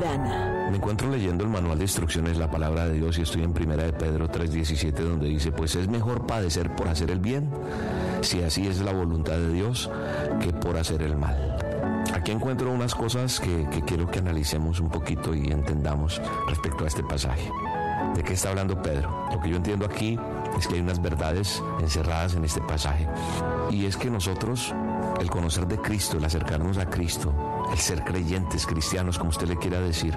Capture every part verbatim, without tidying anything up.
soberana. Me encuentro leyendo el manual de instrucciones, la palabra de Dios, y estoy en primera de Pedro tres diecisiete, donde dice: pues es mejor padecer por hacer el bien, si así es la voluntad de Dios, que por hacer el mal. Aquí encuentro unas cosas que, que quiero que analicemos un poquito y entendamos respecto a este pasaje. ¿De qué está hablando Pedro? Lo que yo entiendo aquí es que hay unas verdades encerradas en este pasaje, y es que nosotros, el conocer de Cristo, el acercarnos a Cristo, el ser creyentes, cristianos, como usted le quiera decir,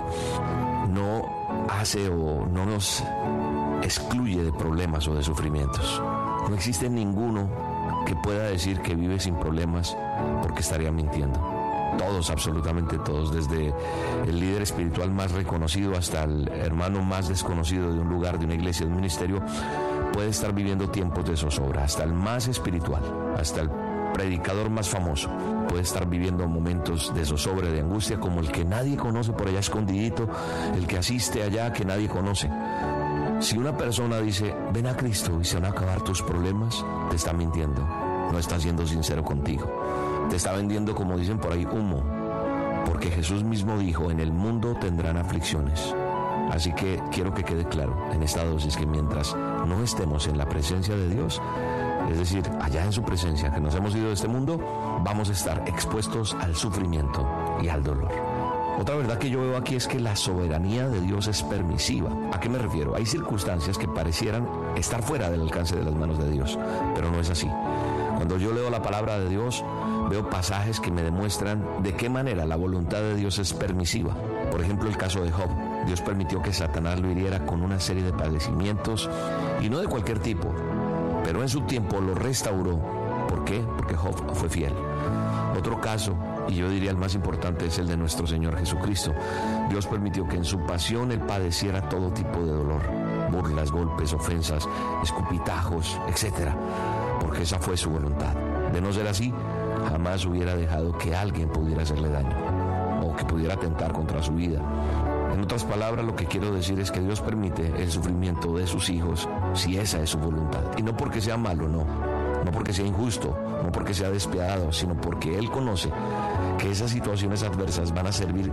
no hace o no nos excluye de problemas o de sufrimientos. No existe ninguno que pueda decir que vive sin problemas, porque estaría mintiendo. Todos, absolutamente todos, desde el líder espiritual más reconocido hasta el hermano más desconocido de un lugar, de una iglesia, de un ministerio, puede estar viviendo tiempos de zozobra. Hasta el más espiritual, hasta el predicador más famoso, puede estar viviendo momentos de zozobra, de angustia, como el que nadie conoce por allá escondidito, el que asiste allá que nadie conoce. Si una persona dice: ven a Cristo y se van a acabar tus problemas, te está mintiendo, no está siendo sincero contigo. Te está vendiendo, como dicen por ahí, humo, porque Jesús mismo dijo: en el mundo tendrán aflicciones. Así que quiero que quede claro en esta dosis que mientras no estemos en la presencia de Dios, es decir, allá en su presencia, que nos hemos ido de este mundo, vamos a estar expuestos al sufrimiento y al dolor. Otra verdad que yo veo aquí es que la soberanía de Dios es permisiva. ¿A qué me refiero? Hay circunstancias que parecieran estar fuera del alcance de las manos de Dios, pero no es así. Cuando yo leo la palabra de Dios, veo pasajes que me demuestran de qué manera la voluntad de Dios es permisiva. Por ejemplo, el caso de Job. Dios permitió que Satanás lo hiriera con una serie de padecimientos, y no de cualquier tipo, pero en su tiempo lo restauró. ¿Por qué? Porque Job fue fiel. Otro caso, y yo diría el más importante, es el de nuestro Señor Jesucristo. Dios permitió que en su pasión Él padeciera todo tipo de dolor: burlas, golpes, ofensas, escupitajos, etcétera, porque esa fue su voluntad. De no ser así, jamás hubiera dejado que alguien pudiera hacerle daño o que pudiera atentar contra su vida. En otras palabras, lo que quiero decir es que Dios permite el sufrimiento de sus hijos si esa es su voluntad, y no porque sea malo, no, no porque sea injusto, no porque sea despiadado, sino porque Él conoce que esas situaciones adversas van a servir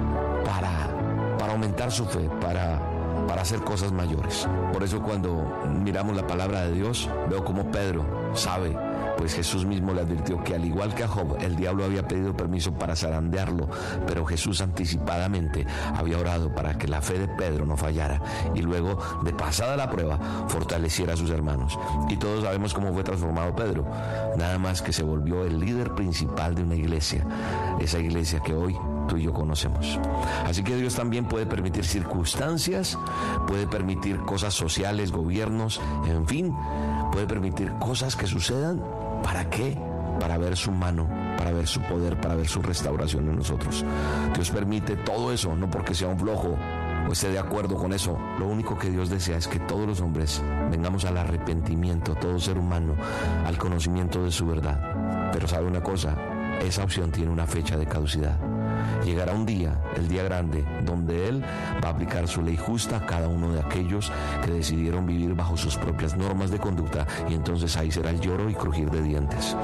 para, para aumentar su fe, para, para hacer cosas mayores. Por eso, cuando miramos la palabra de Dios, veo como Pedro sabe, pues Jesús mismo le advirtió que, al igual que a Job, el diablo había pedido permiso para zarandearlo, pero Jesús anticipadamente había orado para que la fe de Pedro no fallara, y luego, de pasada la prueba, fortaleciera a sus hermanos. Y todos sabemos cómo fue transformado Pedro, nada más que se volvió el líder principal de una iglesia, esa iglesia que hoy tú y yo conocemos. Así que Dios también puede permitir circunstancias, puede permitir cosas sociales, gobiernos, en fin, puede permitir cosas que sucedan. ¿Para qué? Para ver su mano, para ver su poder, para ver su restauración en nosotros. Dios permite todo eso, no porque sea un flojo o esté de acuerdo con eso. Lo único que Dios desea es que todos los hombres vengamos al arrepentimiento, todo ser humano, al conocimiento de su verdad. Pero ¿sabe una cosa? Esa opción tiene una fecha de caducidad. Llegará un día, el día grande, donde Él va a aplicar su ley justa a cada uno de aquellos que decidieron vivir bajo sus propias normas de conducta, y entonces ahí será el lloro y crujir de dientes.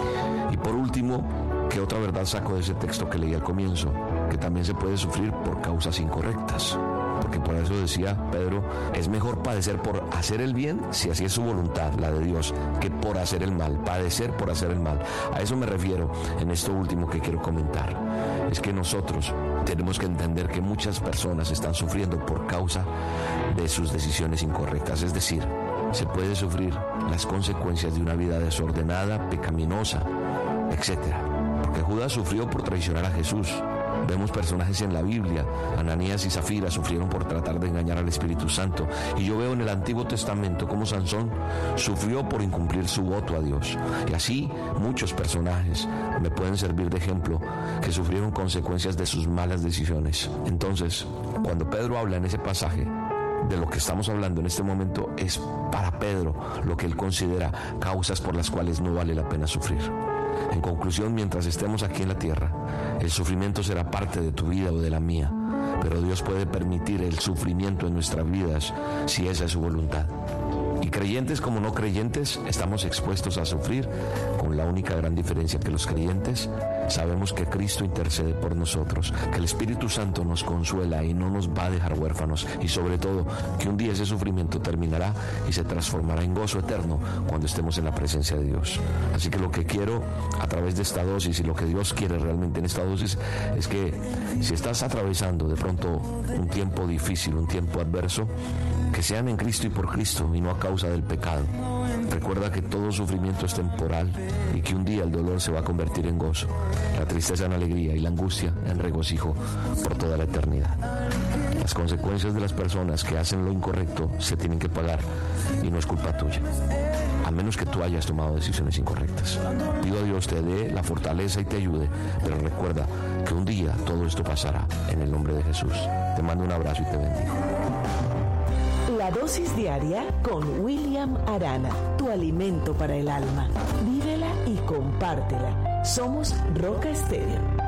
Y por último, ¿qué otra verdad saco de ese texto que leí al comienzo? Que también se puede sufrir por causas incorrectas. Porque por eso decía Pedro: es mejor padecer por hacer el bien, si así es su voluntad, la de Dios, que por hacer el mal. Padecer por hacer el mal. A eso me refiero en esto último que quiero comentar. Es que nosotros tenemos que entender que muchas personas están sufriendo por causa de sus decisiones incorrectas. Es decir, se puede sufrir las consecuencias de una vida desordenada, pecaminosa, etcétera. Porque Judas sufrió por traicionar a Jesús. Vemos personajes en la Biblia: Ananías y Zafira sufrieron por tratar de engañar al Espíritu Santo. Y yo veo en el Antiguo Testamento cómo Sansón sufrió por incumplir su voto a Dios. Y así muchos personajes me pueden servir de ejemplo, que sufrieron consecuencias de sus malas decisiones. Entonces, cuando Pedro habla en ese pasaje de lo que estamos hablando en este momento, es para Pedro lo que él considera causas por las cuales no vale la pena sufrir. En conclusión, mientras estemos aquí en la tierra, el sufrimiento será parte de tu vida o de la mía, pero Dios puede permitir el sufrimiento en nuestras vidas si esa es su voluntad. Y creyentes como no creyentes estamos expuestos a sufrir, con la única gran diferencia que los creyentes Sabemos que Cristo intercede por nosotros, que el Espíritu Santo nos consuela y no nos va a dejar huérfanos, y sobre todo que un día ese sufrimiento terminará y se transformará en gozo eterno cuando estemos en la presencia de Dios. Así que lo que quiero a través de esta dosis y lo que Dios quiere realmente en esta dosis es que si estás atravesando de pronto un tiempo difícil, un tiempo adverso, que sean en Cristo y por Cristo y no a causa del pecado. Recuerda que todo sufrimiento es temporal y que un día el dolor se va a convertir en gozo, la tristeza en alegría y la angustia en regocijo por toda la eternidad. Las consecuencias de las personas que hacen lo incorrecto se tienen que pagar y no es culpa tuya, a menos que tú hayas tomado decisiones incorrectas. Pido a Dios te dé la fortaleza y te ayude, pero recuerda que un día todo esto pasará en el nombre de Jesús. Te mando un abrazo y te bendigo. La dosis diaria con William Arana, tu alimento para el alma. Vívela y compártela. Somos Roca Estéreo.